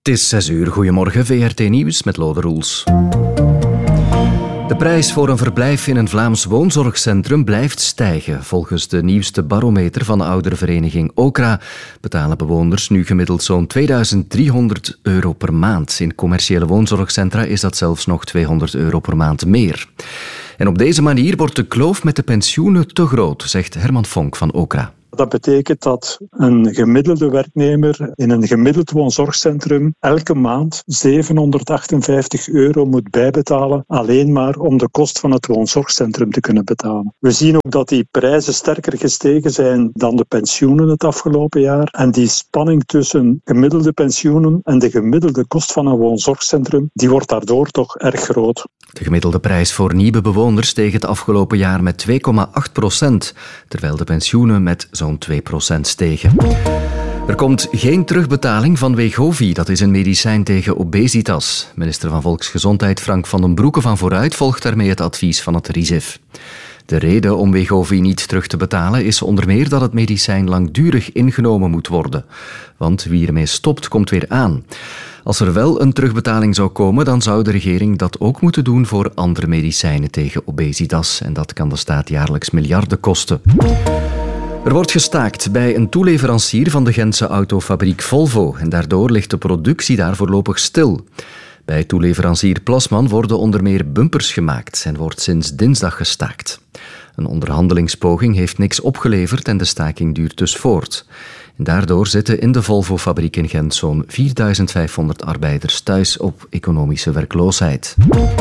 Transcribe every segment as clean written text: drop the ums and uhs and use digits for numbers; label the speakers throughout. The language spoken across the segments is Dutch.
Speaker 1: Het is 6:00. Goedemorgen, VRT Nieuws met Lode Roels. De prijs voor een verblijf in een Vlaams woonzorgcentrum blijft stijgen. Volgens de nieuwste barometer van de ouderenvereniging Okra betalen bewoners nu gemiddeld zo'n €2300 per maand. In commerciële woonzorgcentra is dat zelfs nog €200 per maand meer. En op deze manier wordt de kloof met de pensioenen te groot, zegt Herman Fonk van Okra.
Speaker 2: Dat betekent dat een gemiddelde werknemer in een gemiddeld woonzorgcentrum elke maand €758 moet bijbetalen, alleen maar om de kost van het woonzorgcentrum te kunnen betalen. We zien ook dat die prijzen sterker gestegen zijn dan de pensioenen het afgelopen jaar. En die spanning tussen gemiddelde pensioenen en de gemiddelde kost van een woonzorgcentrum, die wordt daardoor toch erg groot.
Speaker 1: De gemiddelde prijs voor nieuwe bewoners steeg het afgelopen jaar met 2,8%, terwijl de pensioenen met zo'n 2% stegen. Er komt geen terugbetaling van Wegovy, dat is een medicijn tegen obesitas. Minister van Volksgezondheid Frank van den Broeke van Vooruit volgt daarmee het advies van het RIZIF. De reden om Wegovy niet terug te betalen is onder meer dat het medicijn langdurig ingenomen moet worden. Want wie ermee stopt, komt weer aan. Als er wel een terugbetaling zou komen, dan zou de regering dat ook moeten doen voor andere medicijnen tegen obesitas. En dat kan de staat jaarlijks miljarden kosten. Er wordt gestaakt bij een toeleverancier van de Gentse autofabriek Volvo. En daardoor ligt de productie daar voorlopig stil. Bij toeleverancier Plasman worden onder meer bumpers gemaakt en wordt sinds dinsdag gestaakt. Een onderhandelingspoging heeft niks opgeleverd en de staking duurt dus voort. En daardoor zitten in de Volvo-fabriek in Gent zo'n 4500 arbeiders thuis op economische werkloosheid.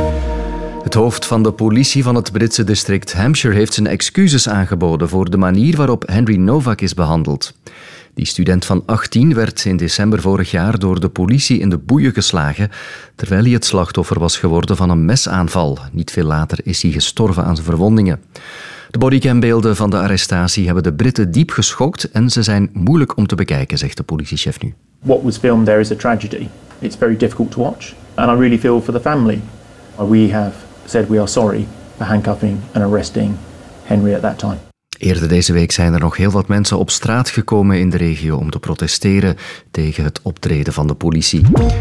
Speaker 1: Het hoofd van de politie van het Britse district Hampshire heeft zijn excuses aangeboden voor de manier waarop Henry Novak is behandeld. Die student van 18 werd in december vorig jaar door de politie in de boeien geslagen, terwijl hij het slachtoffer was geworden van een mesaanval. Niet veel later is hij gestorven aan zijn verwondingen. De bodycambeelden van de arrestatie hebben de Britten diep geschokt en ze zijn moeilijk om te bekijken, zegt de politiechef nu.
Speaker 3: What was filmed there is a tragedy. It's very difficult to watch. And I really feel for the family. We have said we are sorry for handcuffing and arresting Henry at that time.
Speaker 1: Eerder deze week zijn er nog heel wat mensen op straat gekomen in de regio om te protesteren tegen het optreden van de politie.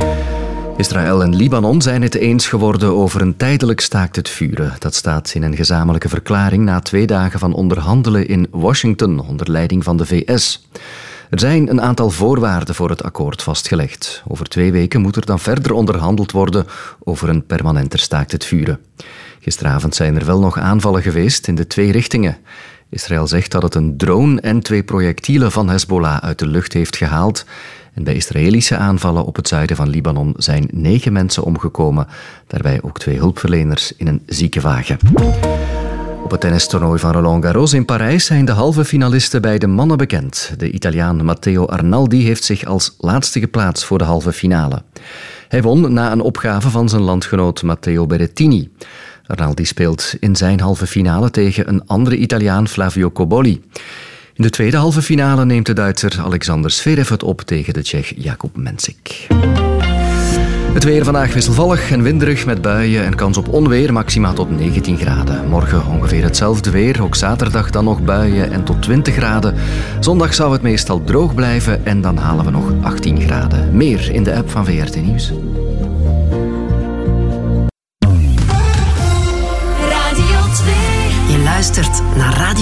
Speaker 1: Israël en Libanon zijn het eens geworden over een tijdelijk staakt het vuren. Dat staat in een gezamenlijke verklaring na 2 dagen van onderhandelen in Washington onder leiding van de VS. Er zijn een aantal voorwaarden voor het akkoord vastgelegd. Over 2 weken moet er dan verder onderhandeld worden over een permanenter staakt het vuren. Gisteravond zijn er wel nog aanvallen geweest in de 2 richtingen. Israël zegt dat het een drone en 2 projectielen van Hezbollah uit de lucht heeft gehaald. En bij Israëlische aanvallen op het zuiden van Libanon zijn 9 mensen omgekomen. Daarbij ook 2 hulpverleners in een ziekenwagen. Op het tennistoernooi van Roland Garros in Parijs zijn de halve finalisten bij de mannen bekend. De Italiaan Matteo Arnaldi heeft zich als laatste geplaatst voor de halve finale. Hij won na een opgave van zijn landgenoot Matteo Berrettini. Arnaldi speelt in zijn halve finale tegen een andere Italiaan, Flavio Cobolli. In de tweede halve finale neemt de Duitser Alexander Zverev het op tegen de Tsjech Jakub Mensik. Het weer vandaag wisselvallig en winderig met buien en kans op onweer, maxima tot 19 graden. Morgen ongeveer hetzelfde weer, ook zaterdag dan nog buien en tot 20 graden. Zondag zou het meestal droog blijven en dan halen we nog 18 graden. Meer in de app van VRT Nieuws.
Speaker 4: Radio 2. Je luistert naar Radio